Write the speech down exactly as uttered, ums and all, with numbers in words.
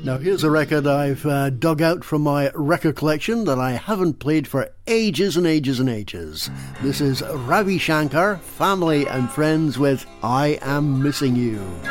Now here's a record I've uh, dug out from my record collection that I haven't played for ages and ages and ages. This is Ravi Shankar, Family and Friends with I Am Missing You.